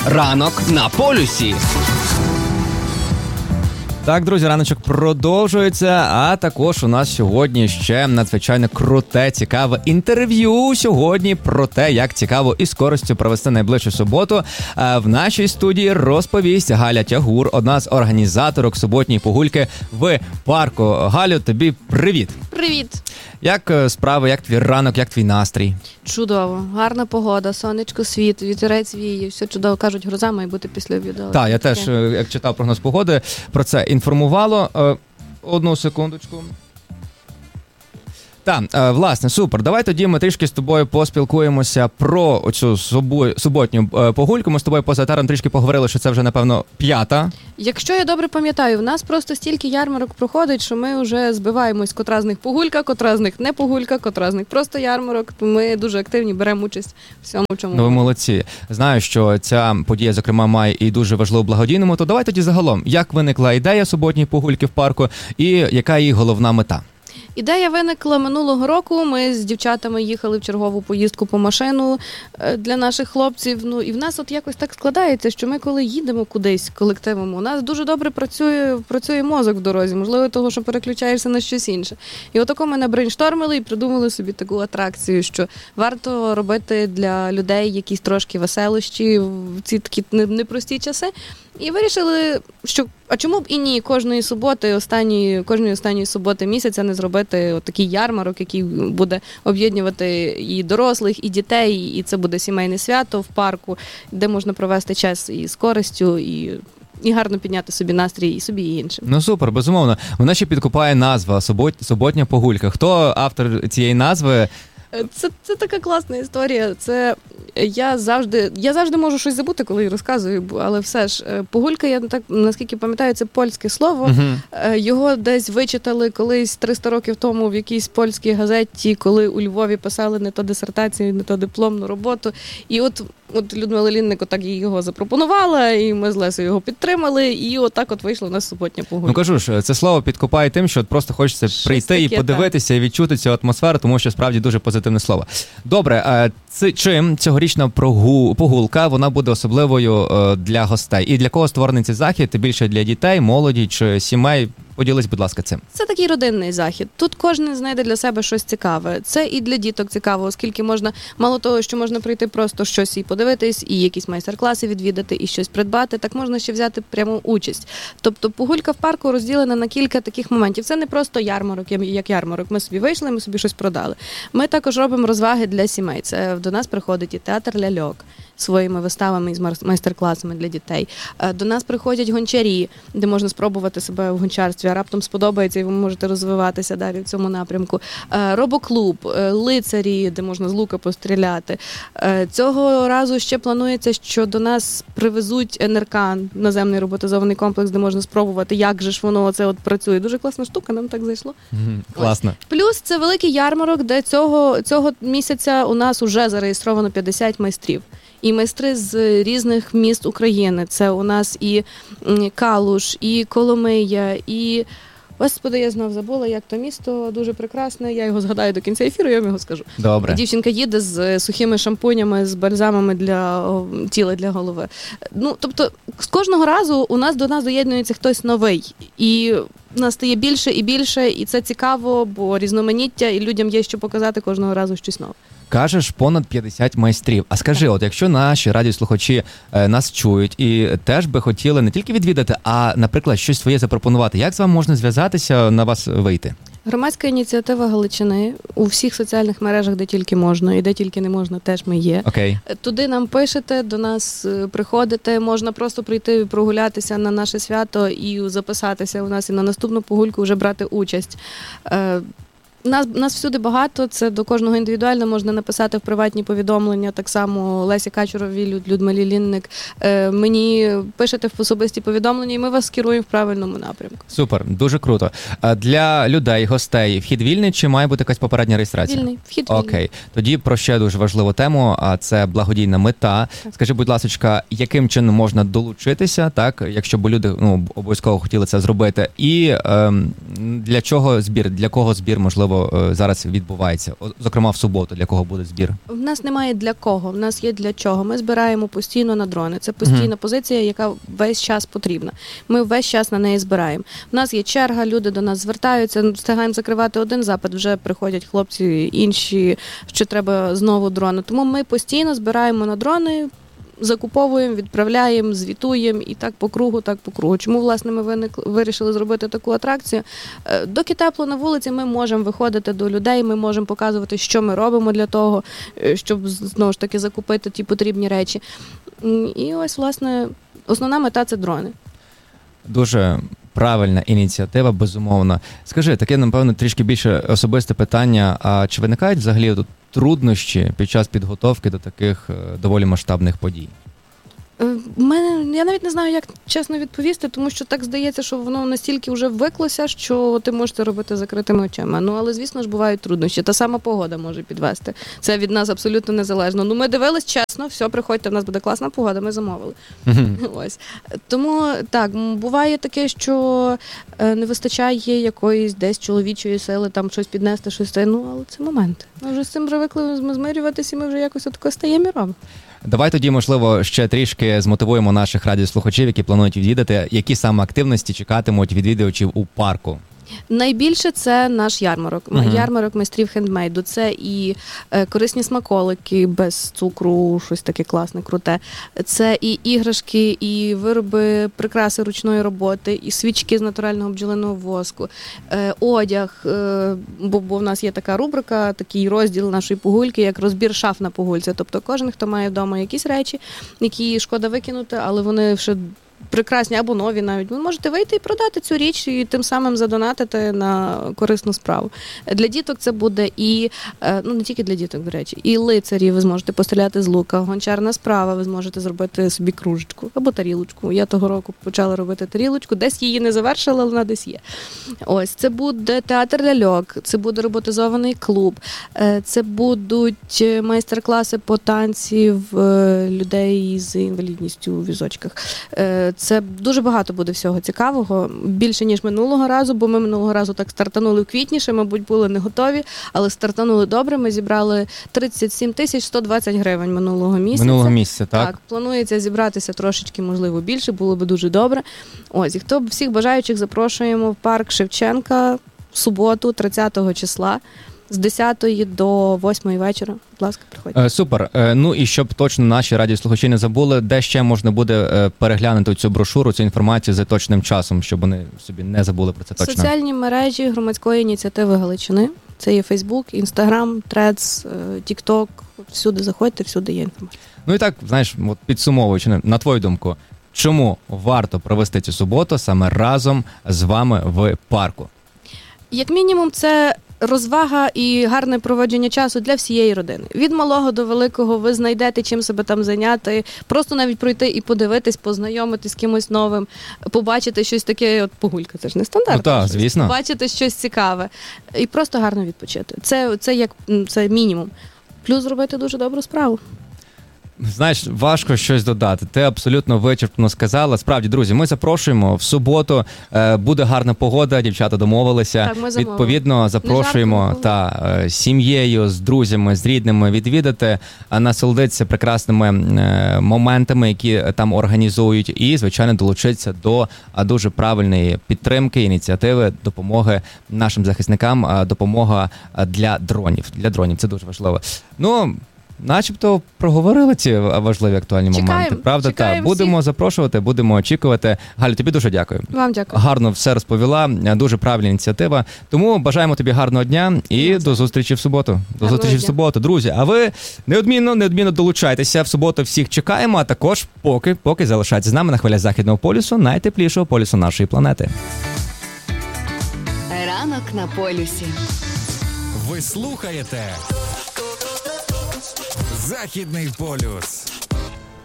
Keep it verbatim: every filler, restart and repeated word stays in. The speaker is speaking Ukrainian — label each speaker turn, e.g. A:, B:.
A: Ранок на полюсі.
B: Так, друзі, раночок продовжується, а також у нас сьогодні ще надзвичайно круте, цікаве інтерв'ю сьогодні про те, як цікаво і з користю провести найближчу суботу. В нашій студії розповість Галя Тягур, одна з організаторок суботньої погульки в парку. Галю, тобі привіт!
C: Привіт!
B: Як справи, як твій ранок, як твій настрій?
C: Чудово. Гарна погода, сонечко світ, вітерець віє, все чудово. Кажуть, гроза має бути після обіду.
B: Так, я теж, як читав прогноз погоди, про це інформувало. Одну секундочку. Так, власне, супер. Давай тоді ми трішки з тобою поспілкуємося про оцю суботню погульку. Ми з тобою поза етером трішки поговорили, що це вже, напевно, п'ята.
C: Якщо я добре пам'ятаю, в нас просто стільки ярмарок проходить, що ми вже збиваємось, котра з них погулька, котра з них не погулька, котра з них просто ярмарок. Ми дуже активні, беремо участь в всьому, в чому.
B: Ну, ви молодці. Знаю, що ця подія, зокрема, має і дуже важливу благодійному. То давай тоді загалом, як виникла ідея суботньої погульки в парку і яка її головна мета?
C: Ідея виникла минулого року. Ми з дівчатами їхали в чергову поїздку по машину для наших хлопців. Ну і в нас от якось так складається, що ми коли їдемо кудись колективом, у нас дуже добре працює, працює мозок в дорозі, можливо, того, що переключаєшся на щось інше. І отако ми набрейнштормили і придумали собі таку атракцію, що варто робити для людей якісь трошки веселощі в ці такі непрості часи. І вирішили, що а чому б і ні, кожної суботи, останньої, кожної останньої суботи місяця не зробити такий ярмарок, який буде об'єднувати і дорослих, і дітей, і це буде сімейне свято в парку, де можна провести час і з користю, і і гарно підняти собі настрій і собі, і іншим.
B: Ну супер, безумовно. Вона ще підкупає назва «Субот... «Суботня погулька». Хто автор цієї назви?
C: Це, це така класна історія. Це я завжди, я завжди можу щось забути, коли розказую, але все ж погулька, я так наскільки пам'ятаю, це польське слово. Uh-huh. Його десь вичитали колись триста років тому в якійсь польській газеті, коли у Львові писали не то дисертацію, не то дипломну роботу. І от От Людмила Лінник отак його запропонувала, і ми з Лесою його підтримали, і отак от вийшла у нас суботня погулька.
B: Ну кажу ж, це слово підкупає тим, що просто хочеться Щось прийти таке, і подивитися, так. І відчути цю атмосферу, тому що справді дуже позитивне слово. Добре, це, чим цьогорічна погулка, вона буде особливою для гостей? І для кого створений цей захід? Ти більше для дітей, молоді чи сімей? Поділись, будь ласка, цим.
C: Це такий родинний захід. Тут кожен знайде для себе щось цікаве. Це і для діток цікаво, оскільки можна, мало того, що можна прийти просто щось і подивитись, і якісь майстер-класи відвідати, і щось придбати, так можна ще взяти пряму участь. Тобто погулька в парку розділена на кілька таких моментів. Це не просто ярмарок, як ярмарок. Ми собі вийшли, ми собі щось продали. Ми також робимо розваги для сімей. Це до нас приходить і театр ляльок своїми виставами і майстер-класами для дітей. До нас приходять гончарі, де можна спробувати себе в гончарстві, а раптом сподобається і ви можете розвиватися далі в цьому напрямку. Робоклуб, лицарі, де можна з лука постріляти. Цього разу ще планується, що до нас привезуть ен ер ка, наземний роботизований комплекс, де можна спробувати, як же ж воно оце от працює. Дуже класна штука, нам так зайшло.
B: Mm-hmm, класно.
C: Плюс це великий ярмарок, де цього, цього місяця у нас уже зареєстровано п'ятдесят майстрів. І майстри з різних міст України. Це у нас і Калуш, і Коломия, і... Господи, я знов забула, як то місто дуже прекрасне. Я його згадаю до кінця ефіру, я вам його скажу.
B: Добре.
C: Дівчинка їде з сухими шампунями, з бальзамами для тіла, для голови. Ну, тобто, з кожного разу у нас до нас доєднується хтось новий. І нас стає більше і більше, і це цікаво, бо різноманіття, і людям є що показати кожного разу щось нове.
B: Кажеш, понад п'ятдесят майстрів. А скажи, от якщо наші радіослухачі е, нас чують і теж би хотіли не тільки відвідати, а, наприклад, щось своє запропонувати, як з вами можна зв'язатися, на вас вийти?
C: Громадська ініціатива Галичини у всіх соціальних мережах, де тільки можна, і де тільки не можна, теж ми є.
B: Окей.
C: Туди нам пишете, до нас приходите, можна просто прийти прогулятися на наше свято і записатися у нас і на наступну погульку вже брати участь. Нас, нас всюди багато, це до кожного індивідуально можна написати в приватні повідомлення, так само Лесі Качуровій, Люд, Людмилі Лінник. Е, мені пишете в особисті повідомлення, і ми вас скеруємо в правильному напрямку.
B: Супер, дуже круто. А для людей, гостей, вхід вільний чи має бути якась попередня реєстрація?
C: Вільний, вхід вільний.
B: Окей, тоді про ще дуже важливу тему, а це благодійна мета. Так. Скажи, будь ласка, яким чином можна долучитися, так, якщо б люди ну, обов'язково хотіли це зробити, і ем, для чого збір, для кого збір, можливо, можливо, зараз відбувається? Зокрема, в суботу, для кого буде збір?
C: В нас немає для кого, в нас є для чого. Ми збираємо постійно на дрони. Це постійна угу. позиція, яка весь час потрібна. Ми весь час на неї збираємо. У нас є черга, люди до нас звертаються, встигаємо закривати один запит, вже приходять хлопці інші, що треба знову дрони. Тому ми постійно збираємо на дрони, закуповуємо, відправляємо, звітуємо і так по кругу, так по кругу. Чому, власне, ми виникли, вирішили зробити таку атракцію? Доки тепло на вулиці, ми можемо виходити до людей, ми можемо показувати, що ми робимо для того, щоб, знову ж таки, закупити ті потрібні речі. І ось, власне, основна мета – це дрони.
B: Дуже правильна ініціатива, безумовно. Скажи, таке, напевно, трішки більше особисте питання. А чи виникають взагалі тут труднощі під час підготовки до таких доволі масштабних подій?
C: Мене, я навіть не знаю, як чесно відповісти, тому що так здається, що воно настільки вже ввиклося, що ти можеш це робити закритими очима. Ну, але, звісно ж, бувають труднощі. Та сама погода може підвести. Це від нас абсолютно незалежно. Ну, ми дивились чесно, все, приходьте, в нас буде класна погода, ми замовили. Ось. Тому, так, буває таке, що не вистачає якоїсь десь чоловічої сили, там щось піднести, щось, ну, але це моменти. Ми вже з цим привикли змирюватися, і ми вже якось отако стаємо і робимо.
B: Давай тоді, можливо, ще трішки змотивуємо наших радіослухачів, які планують відвідати, які саме активності чекатимуть відвідувачів у парку.
C: Найбільше це наш ярмарок. Uh-huh. Ярмарок майстрів хендмейду. Це і е, корисні смаколики без цукру, щось таке класне, круте. Це і іграшки, і вироби, прикраси ручної роботи, і свічки з натурального бджолиного воску, е, одяг, е, бо, бо в нас є така рубрика, такий розділ нашої погульки, як розбір шаф на погульці. Тобто кожен, хто має вдома якісь речі, які шкода викинути, але вони ще прекрасні або нові навіть, ви можете вийти і продати цю річ і тим самим задонатити на корисну справу. Для діток це буде і, ну не тільки для діток, до речі, і лицарі, ви зможете постріляти з лука, гончарна справа, ви зможете зробити собі кружечку або тарілочку. Я того року почала робити тарілочку, десь її не завершила, але вона десь є. Ось, це буде театр ляльок, це буде роботизований клуб, це будуть майстер-класи по танці в людей з інвалідністю у візочках. Це дуже багато буде всього цікавого, більше, ніж минулого разу, бо ми минулого разу так стартанули в квітні, ще, мабуть, були не готові, але стартанули добре, ми зібрали тридцять сім тисяч сто двадцять гривень минулого місяця.
B: Минулого місяця, так?
C: Так, планується зібратися трошечки, можливо, більше, було би дуже добре. Ось, і хто всіх бажаючих запрошуємо в парк Шевченка в суботу, тридцятого числа, з десятої до восьмої вечора. Будь ласка, приходьте.
B: Е, супер. Е, ну і щоб точно наші радіослухачі не забули, де ще можна буде е, переглянути цю брошуру, цю інформацію за точним часом, щоб вони собі не забули про це точно.
C: Соціальні мережі громадської ініціативи Галичини. Це є Фейсбук, Інстаграм, Трец, Тікток. Всюди заходьте, всюди є інформація.
B: Ну і так, знаєш, от підсумовуючи, на твою думку, чому варто провести цю суботу саме разом з вами в парку?
C: Як мінімум, це розвага і гарне проводження часу для всієї родини. Від малого до великого ви знайдете чим себе там зайняти, просто навіть пройти і подивитись, познайомитись з кимось новим, побачити щось таке, от погулька, це ж не стандарт.
B: Ну так, звісно.
C: Побачити щось цікаве і просто гарно відпочити. Це, це як це мінімум. Плюс зробити дуже добру справу.
B: Знаєш, важко щось додати. Ти абсолютно вичерпно сказала. Справді, друзі, ми запрошуємо в суботу. Е, буде гарна погода, дівчата домовилися.
C: Так, ми замовили.
B: Відповідно, запрошуємо та е, сім'єю, з друзями, з рідними відвідати, насолодитися прекрасними е, моментами, які там організують, і, звичайно, долучитися до а, дуже правильної підтримки, ініціативи, допомоги нашим захисникам, а, допомога для дронів. Для дронів це дуже важливо. Ну, начебто проговорили ці важливі актуальні
C: чекаємо,
B: моменти. Правда,
C: чекаємо
B: так. Будемо
C: всіх.
B: запрошувати, будемо очікувати. Галю, тобі дуже дякую.
C: Вам дякую.
B: Гарно все розповіла, дуже правильна ініціатива. Тому бажаємо тобі гарного дня і до зустрічі в суботу. До
C: Гарного
B: зустрічі
C: дня.
B: в суботу. Друзі, а ви неодмінно, неодмінно долучайтеся. В суботу всіх чекаємо, а також поки, поки залишайтеся з нами на хвилях Західного полюсу, найтеплішого полюсу нашої планети.
D: Ранок на полюсі.
E: Ви слухаєте Західний полюс.